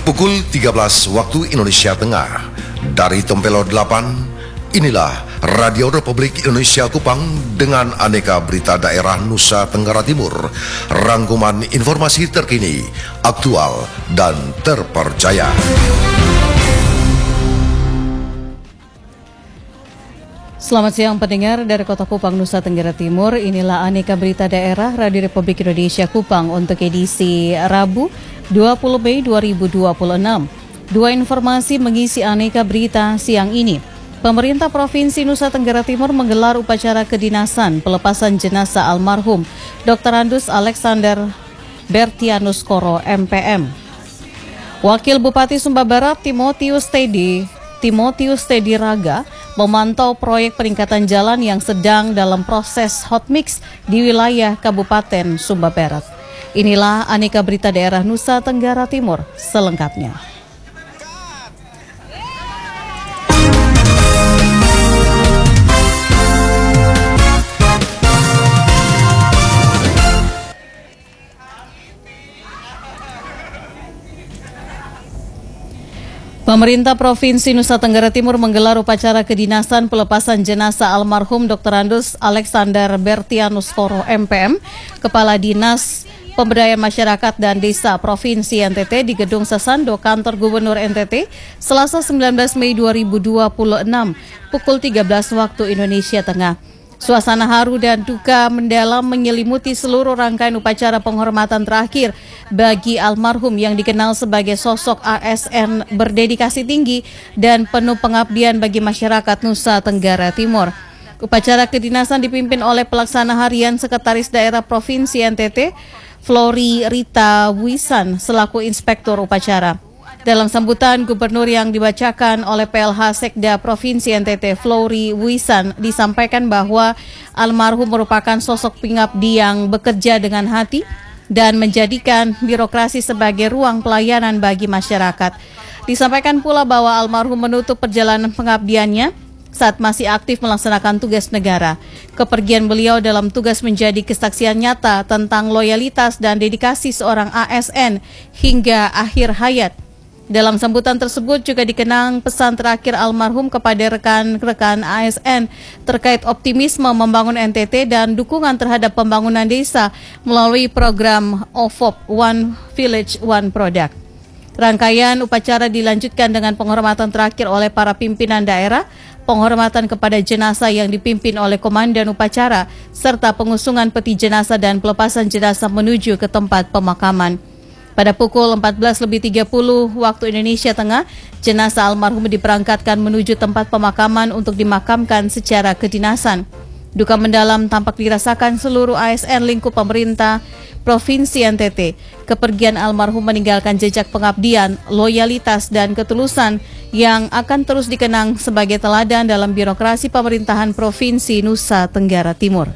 Pukul 13 waktu Indonesia Tengah. Dari Tempelo 8, inilah Radio Republik Indonesia Kupang dengan aneka berita daerah Nusa Tenggara Timur. Rangkuman informasi terkini, aktual, dan terpercaya. Selamat siang pendengar dari Kota Kupang, Nusa Tenggara Timur. Inilah aneka berita daerah Radio Republik Indonesia Kupang untuk edisi Rabu 20 Mei 2026. Dua informasi mengisi aneka berita siang ini. Pemerintah Provinsi Nusa Tenggara Timur menggelar upacara kedinasan pelepasan jenazah almarhum Dr. Andus Alexander Bertianus Koro, MPM. Wakil Bupati Sumba Barat Timotius Tedi Raga memantau proyek peningkatan jalan yang sedang dalam proses hotmix di wilayah Kabupaten Sumba Barat. Inilah aneka berita daerah Nusa Tenggara Timur selengkapnya. Pemerintah Provinsi Nusa Tenggara Timur menggelar upacara kedinasan pelepasan jenazah almarhum Dr. Andus Alexander Bertianus Koro, MPM, Kepala Dinas Pemberdayaan Masyarakat dan Desa Provinsi NTT di Gedung Sasando, Kantor Gubernur NTT, Selasa 19 Mei 2026, pukul 13 waktu Indonesia Tengah. Suasana haru dan duka mendalam menyelimuti seluruh rangkaian upacara penghormatan terakhir bagi almarhum yang dikenal sebagai sosok ASN berdedikasi tinggi dan penuh pengabdian bagi masyarakat Nusa Tenggara Timur. Upacara kedinasan dipimpin oleh Pelaksana Harian Sekretaris Daerah Provinsi NTT, Flori Rita Wisan, selaku Inspektur Upacara. Dalam sambutan Gubernur yang dibacakan oleh PLH Sekda Provinsi NTT, Flori Wisan, disampaikan bahwa almarhum merupakan sosok pengabdi yang bekerja dengan hati dan menjadikan birokrasi sebagai ruang pelayanan bagi masyarakat. Disampaikan pula bahwa almarhum menutup perjalanan pengabdiannya saat masih aktif melaksanakan tugas negara. Kepergian beliau dalam tugas menjadi kesaksian nyata tentang loyalitas dan dedikasi seorang ASN hingga akhir hayat. Dalam sambutan tersebut juga dikenang pesan terakhir almarhum kepada rekan-rekan ASN terkait optimisme membangun NTT dan dukungan terhadap pembangunan desa melalui program OVOP, One Village, One Product. Rangkaian upacara dilanjutkan dengan penghormatan terakhir oleh para pimpinan daerah, penghormatan kepada jenazah yang dipimpin oleh Komandan Upacara, serta pengusungan peti jenazah dan pelepasan jenazah menuju ke tempat pemakaman. Pada pukul 14.30 waktu Indonesia Tengah, jenazah almarhum diberangkatkan menuju tempat pemakaman untuk dimakamkan secara kedinasan. Duka mendalam tampak dirasakan seluruh ASN lingkup pemerintah Provinsi NTT. Kepergian almarhum meninggalkan jejak pengabdian, loyalitas, dan ketulusan yang akan terus dikenang sebagai teladan dalam birokrasi pemerintahan Provinsi Nusa Tenggara Timur.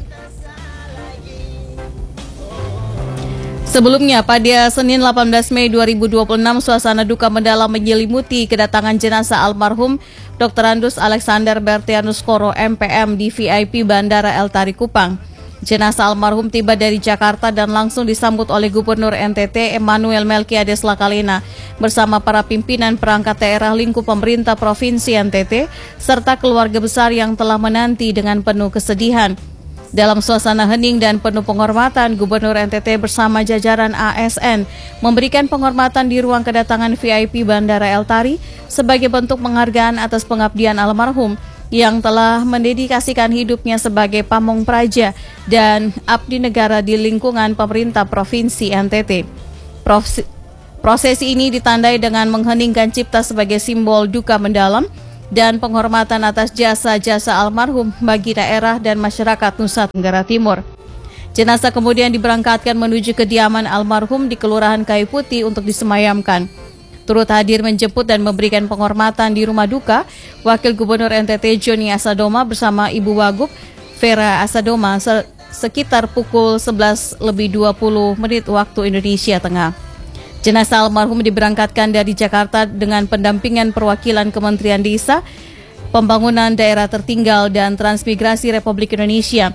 Sebelumnya, pada Senin 18 Mei 2026, suasana duka mendalam menyelimuti kedatangan jenazah almarhum Dr. Andus Alexander Bertianus Koro, MPM, di VIP Bandara El Tari Kupang. Jenazah almarhum tiba dari Jakarta dan langsung disambut oleh Gubernur NTT Emmanuel Melkiades Lakalena bersama para pimpinan perangkat daerah lingkup pemerintah Provinsi NTT serta keluarga besar yang telah menanti dengan penuh kesedihan. Dalam suasana hening dan penuh penghormatan, Gubernur NTT bersama jajaran ASN memberikan penghormatan di ruang kedatangan VIP Bandara El Tari sebagai bentuk penghargaan atas pengabdian almarhum yang telah mendedikasikan hidupnya sebagai pamong praja dan abdi negara di lingkungan pemerintah Provinsi NTT. Prosesi ini ditandai dengan mengheningkan cipta sebagai simbol duka mendalam dan penghormatan atas jasa-jasa almarhum bagi daerah dan masyarakat Nusa Tenggara Timur. Jenazah kemudian diberangkatkan menuju kediaman almarhum di Kelurahan Kayu Putih untuk disemayamkan. Turut hadir menjemput dan memberikan penghormatan di rumah duka, Wakil Gubernur NTT Joni Asadoma bersama Ibu Wagub Vera Asadoma sekitar pukul 11.20 waktu Indonesia Tengah. Jenazah almarhum diberangkatkan dari Jakarta dengan pendampingan perwakilan Kementerian Desa, Pembangunan Daerah Tertinggal dan Transmigrasi Republik Indonesia.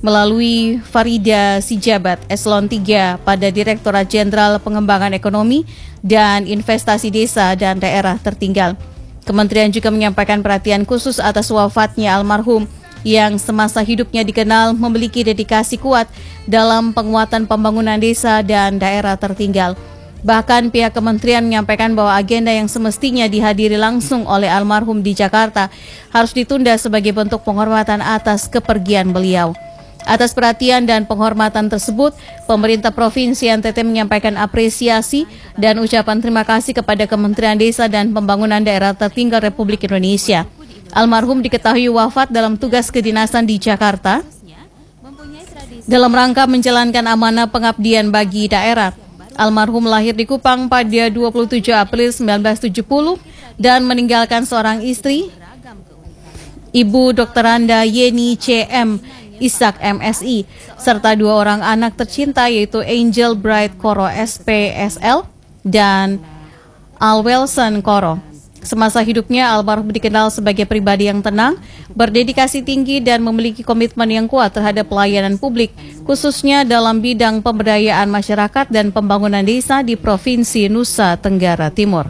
melalui Farida Sijabat, Eselon 3 pada Direktorat Jenderal Pengembangan Ekonomi dan Investasi Desa dan Daerah Tertinggal. Kementerian juga menyampaikan perhatian khusus atas wafatnya almarhum yang semasa hidupnya dikenal memiliki dedikasi kuat dalam penguatan pembangunan desa dan daerah tertinggal. Bahkan pihak kementerian menyampaikan bahwa agenda yang semestinya dihadiri langsung oleh almarhum di Jakarta harus ditunda sebagai bentuk penghormatan atas kepergian beliau. Atas perhatian dan penghormatan tersebut, pemerintah Provinsi NTT menyampaikan apresiasi dan ucapan terima kasih kepada Kementerian Desa dan Pembangunan Daerah Tertinggal Republik Indonesia. Almarhum diketahui wafat dalam tugas kedinasan di Jakarta dalam rangka menjalankan amanah pengabdian bagi daerah. Almarhum lahir di Kupang pada 27 April 1970 dan meninggalkan seorang istri, Ibu Dr. Anda Yeni C.M. Ishak MSI, serta 2 orang anak tercinta yaitu Angel Bright Koro SPSL dan Alwelson Koro. Semasa hidupnya, almarhum dikenal sebagai pribadi yang tenang, berdedikasi tinggi dan memiliki komitmen yang kuat terhadap pelayanan publik, khususnya dalam bidang pemberdayaan masyarakat dan pembangunan desa di Provinsi Nusa Tenggara Timur.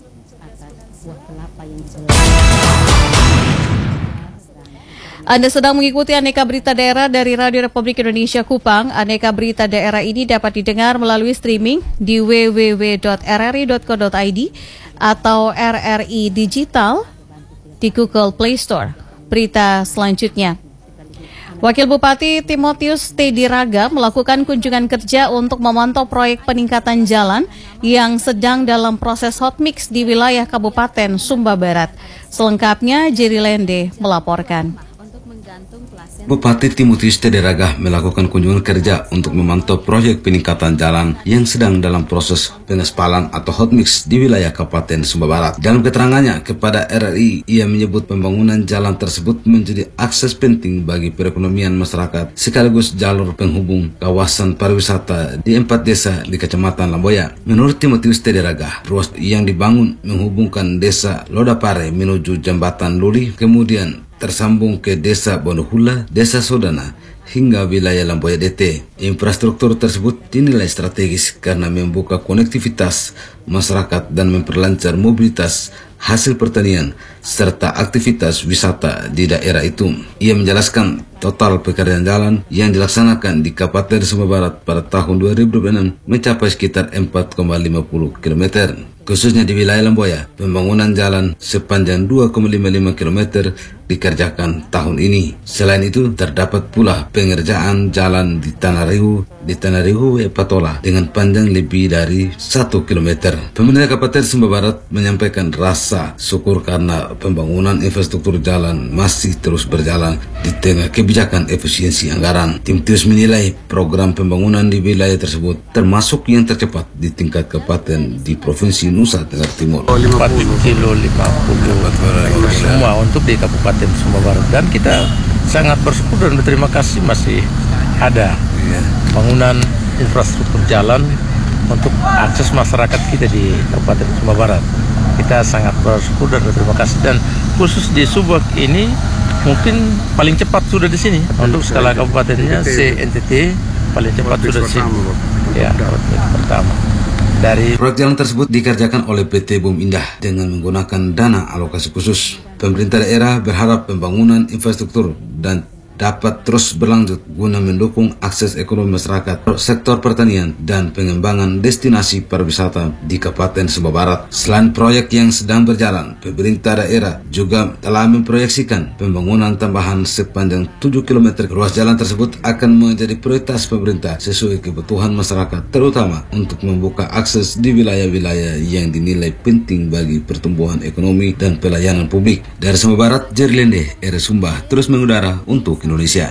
Anda sedang mengikuti Aneka Berita Daerah dari Radio Republik Indonesia Kupang. Aneka Berita Daerah ini dapat didengar melalui streaming di www.rri.co.id atau RRI Digital di Google Play Store. Berita selanjutnya. Wakil Bupati Timotius T. Diraga melakukan kunjungan kerja untuk memantau proyek peningkatan jalan yang sedang dalam proses hot mix di wilayah Kabupaten Sumba Barat. Selengkapnya, Jerry Lende melaporkan. Bupati Timotius T. Diraga melakukan kunjungan kerja untuk memantau proyek peningkatan jalan yang sedang dalam proses pengaspalan atau hot mix di wilayah Kabupaten Sumba Barat. Dalam keterangannya kepada RRI, ia menyebut pembangunan jalan tersebut menjadi akses penting bagi perekonomian masyarakat sekaligus jalur penghubung kawasan pariwisata di 4 desa di Kecamatan Lamboya. Menurut Timotius T. Diraga, ruas yang dibangun menghubungkan desa Lodapare menuju Jembatan Luli, kemudian tersambung ke Desa Bondohula, Desa Sodana, hingga wilayah Lamboya DT. Infrastruktur tersebut dinilai strategis karena membuka konektivitas masyarakat dan memperlancar mobilitas hasil pertanian serta aktivitas wisata di daerah itu. Ia menjelaskan total pekerjaan jalan yang dilaksanakan di Kabupaten Sumba Barat pada tahun 2026 mencapai sekitar 4,50 km. Khususnya di wilayah Lamboya, pembangunan jalan sepanjang 2,55 km dikerjakan tahun ini. Selain itu, terdapat pula pengerjaan jalan di Tanah Rihu Patola dengan panjang lebih dari 1 km. Pemerintah Kabupaten Sumba Barat menyampaikan rasa syukur karena pembangunan infrastruktur jalan masih terus berjalan di tengah kebijakan efisiensi anggaran. Timotius menilai program pembangunan di wilayah tersebut termasuk yang tercepat di tingkat kabupaten di Provinsi Nusa Tenggara Timur. 4 kilo 50 semua untuk di Kabupaten Sumba Barat, dan kita sangat bersyukur dan berterima kasih masih ada bangunan infrastruktur jalan untuk akses masyarakat kita di Kabupaten Sumba Barat. Kita sangat bersyukur dan berterima kasih, dan khusus di Subak ini mungkin paling cepat sudah di sini untuk skala kabupatennya CNTT paling cepat sudah di sini. Ya, pertama. Proyek jalan tersebut dikerjakan oleh PT Bum Indah dengan menggunakan dana alokasi khusus. Pemerintah daerah berharap pembangunan infrastruktur dan dapat terus berlanjut guna mendukung akses ekonomi masyarakat, sektor pertanian, dan pengembangan destinasi pariwisata di Kabupaten Sumba Barat. Selain proyek yang sedang berjalan, pemerintah daerah juga telah memproyeksikan pembangunan tambahan sepanjang 7 km. Ruas jalan tersebut akan menjadi prioritas pemerintah sesuai kebutuhan masyarakat, terutama untuk membuka akses di wilayah-wilayah yang dinilai penting bagi pertumbuhan ekonomi dan pelayanan publik. Dari Sumba Barat, Jerry Lende, RRI Sumba, terus mengudara untuk Indonesia.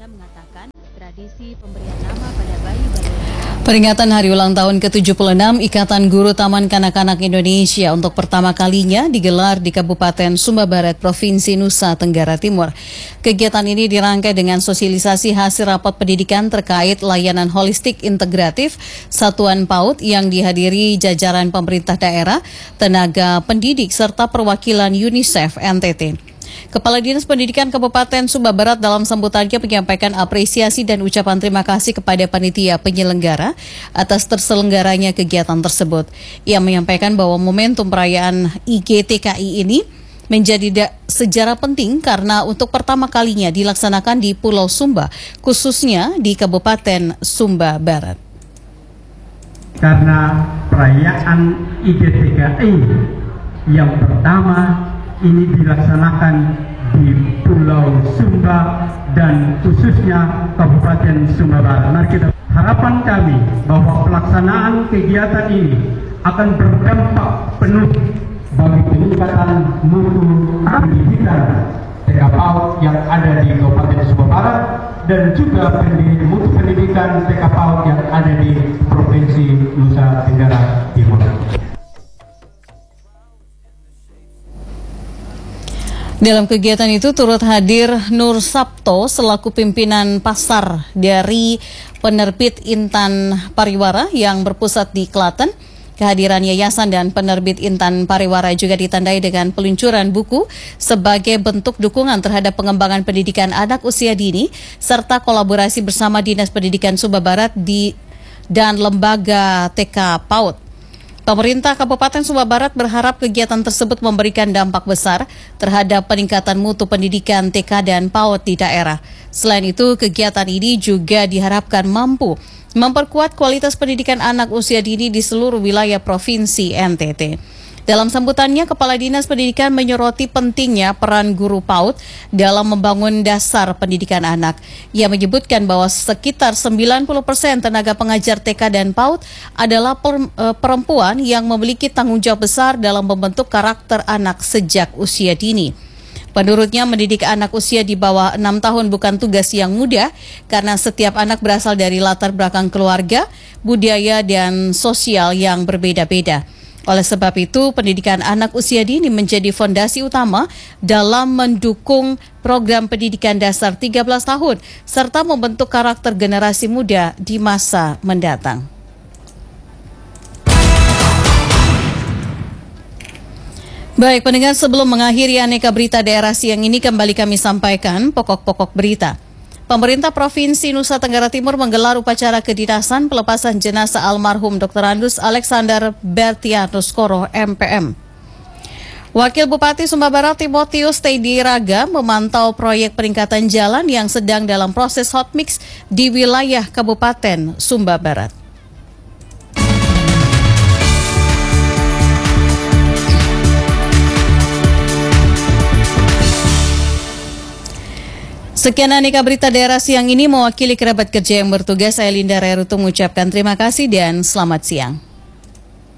Peringatan Hari Ulang Tahun ke-76 Ikatan Guru Taman Kanak-Kanak Indonesia untuk pertama kalinya digelar di Kabupaten Sumba Barat, Provinsi Nusa Tenggara Timur. Kegiatan ini dirangkai dengan sosialisasi hasil rapat pendidikan terkait layanan holistik integratif Satuan PAUD yang dihadiri jajaran pemerintah daerah, tenaga pendidik, serta perwakilan UNICEF NTT. Kepala Dinas Pendidikan Kabupaten Sumba Barat dalam sambutannya menyampaikan apresiasi dan ucapan terima kasih kepada panitia penyelenggara atas terselenggaranya kegiatan tersebut. Ia menyampaikan bahwa momentum perayaan IGTKI ini menjadi sejarah penting karena untuk pertama kalinya dilaksanakan di Pulau Sumba, khususnya di Kabupaten Sumba Barat. Karena perayaan IGTKI yang pertama ini dilaksanakan di Pulau Sumba dan khususnya Kabupaten Sumba Barat. Mari kita harapan kami bahwa pelaksanaan kegiatan ini akan berdampak penuh bagi peningkatan mutu pendidikan TK PAUD yang ada di Kabupaten Sumba Barat dan juga mutu pendidikan TK PAUD yang ada di Provinsi Nusa Tenggara Timur. Dalam kegiatan itu turut hadir Nur Sabto selaku pimpinan pasar dari penerbit Intan Pariwara yang berpusat di Klaten. Kehadiran yayasan dan penerbit Intan Pariwara juga ditandai dengan peluncuran buku sebagai bentuk dukungan terhadap pengembangan pendidikan anak usia dini serta kolaborasi bersama Dinas Pendidikan Sumba Barat dan Lembaga TK PAUD. Pemerintah Kabupaten Sumba Barat berharap kegiatan tersebut memberikan dampak besar terhadap peningkatan mutu pendidikan TK dan PAUD di daerah. Selain itu, kegiatan ini juga diharapkan mampu memperkuat kualitas pendidikan anak usia dini di seluruh wilayah Provinsi NTT. Dalam sambutannya, Kepala Dinas Pendidikan menyoroti pentingnya peran guru PAUD dalam membangun dasar pendidikan anak. Ia menyebutkan bahwa sekitar 90% tenaga pengajar TK dan PAUD adalah perempuan yang memiliki tanggung jawab besar dalam membentuk karakter anak sejak usia dini. Menurutnya, mendidik anak usia di bawah 6 tahun bukan tugas yang mudah karena setiap anak berasal dari latar belakang keluarga, budaya, dan sosial yang berbeda-beda. Oleh sebab itu, pendidikan anak usia dini menjadi fondasi utama dalam mendukung program pendidikan dasar 13 tahun serta membentuk karakter generasi muda di masa mendatang. Baik, pendengar, sebelum mengakhiri aneka berita daerah siang ini, kembali kami sampaikan pokok-pokok berita. Pemerintah Provinsi Nusa Tenggara Timur menggelar upacara kedinasan pelepasan jenazah almarhum Dr. Andus Alexander Bertianus Koro, MPM. Wakil Bupati Sumba Barat Timotius Teddy Raga memantau proyek peningkatan jalan yang sedang dalam proses hotmix di wilayah Kabupaten Sumba Barat. Sekian aneka berita daerah siang ini, mewakili kerabat kerja yang bertugas, saya Linda Rerutu mengucapkan terima kasih dan selamat siang.